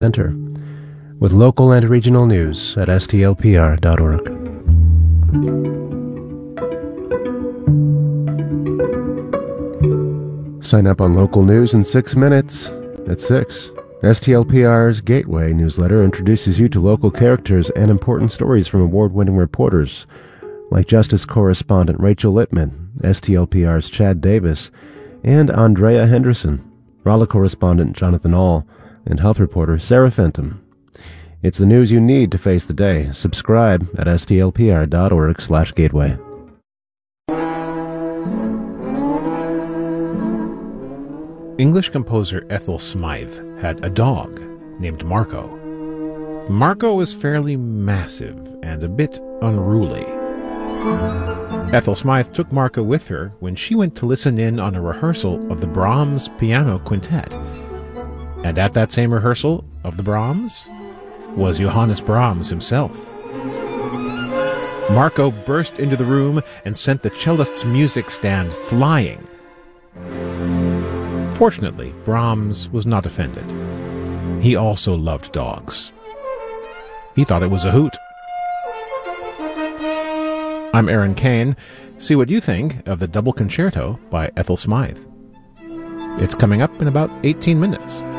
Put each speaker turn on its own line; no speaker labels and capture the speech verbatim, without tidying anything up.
Center, with local and regional news at S T L P R dot org. Sign up on local news in six minutes at six. S T L P R's Gateway newsletter introduces you to local characters and important stories from award-winning reporters like Justice correspondent Rachel Littman, S T L P R's Chad Davis, and Andrea Henderson, Raleigh correspondent Jonathan All, and health reporter Sarah Fenton. It's the news you need to face the day. Subscribe at S T L P R dot org slash gateway.
English composer Ethel Smythe had a dog named Marco. Marco was fairly massive and a bit unruly. Ethel Smythe took Marco with her when she went to listen in on a rehearsal of the Brahms Piano Quintet. And at that same rehearsal of the Brahms was Johannes Brahms himself. Marco burst into the room and sent the cellist's music stand flying. Fortunately, Brahms was not offended. He also loved dogs. He thought it was a hoot. I'm Aaron Kane. See what you think of the Double Concerto by Ethel Smythe. It's coming up in about eighteen minutes.